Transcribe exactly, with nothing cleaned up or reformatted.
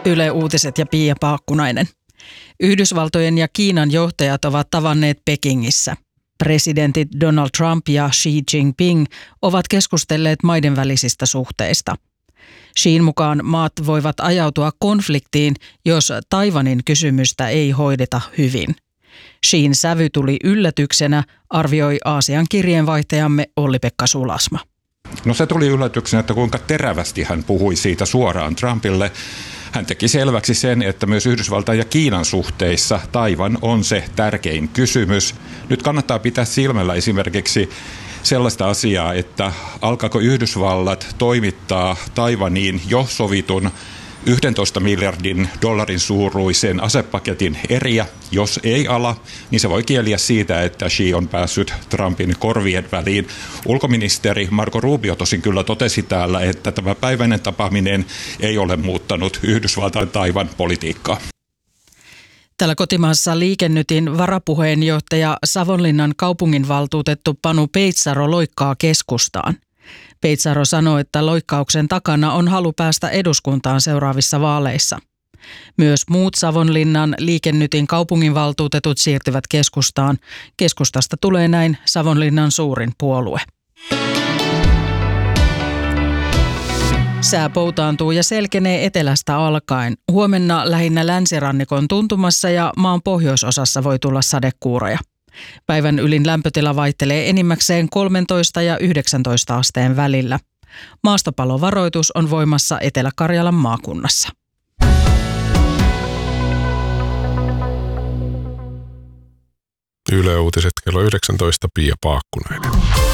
Yle Uutiset ja Pia Paakkunainen. Yhdysvaltojen ja Kiinan johtajat ovat tavanneet Pekingissä. Presidentit Donald Trump ja Xi Jinping ovat keskustelleet maiden välisistä suhteista. Xin mukaan maat voivat ajautua konfliktiin, jos Taiwanin kysymystä ei hoideta hyvin. Xin sävy tuli yllätyksenä, arvioi Aasian kirjeenvaihtajamme Olli-Pekka Sulasma. No se tuli yllätyksenä, että kuinka terävästi hän puhui siitä suoraan Trumpille. Hän teki selväksi sen, että myös Yhdysvaltain ja Kiinan suhteissa Taiwan on se tärkein kysymys. Nyt kannattaa pitää silmällä esimerkiksi sellaista asiaa, että alkaako Yhdysvallat toimittaa Taiwaniin jo sovitun yksitoista miljardin dollarin suuruisen asepaketin eriä. Jos ei ala, niin se voi kieliä siitä, että Xi on päässyt Trumpin korvien väliin. Ulkoministeri Marco Rubio tosin kyllä totesi täällä, että tämä päiväinen tapaaminen ei ole muuttanut Yhdysvaltain Taiwan politiikkaa. Täällä kotimaassa Liikennytin varapuheenjohtaja Savonlinnan kaupunginvaltuutettu Panu Peitsaro loikkaa keskustaan. Peitsaro sanoi, että loikkauksen takana on halu päästä eduskuntaan seuraavissa vaaleissa. Myös muut Savonlinnan Liikennytin kaupunginvaltuutetut siirtyvät keskustaan. Keskustasta tulee näin Savonlinnan suurin puolue. Sää poutaantuu ja selkenee etelästä alkaen. Huomenna lähinnä länsirannikon tuntumassa ja maan pohjoisosassa voi tulla sadekuuroja. Päivän ylin lämpötila vaihtelee enimmäkseen kolmetoista ja yhdeksäntoista asteen välillä. Maastopalovaroitus on voimassa Etelä-Karjalan maakunnassa. Yle Uutiset kello yhdeksäntoista, Pia Paakkunainen.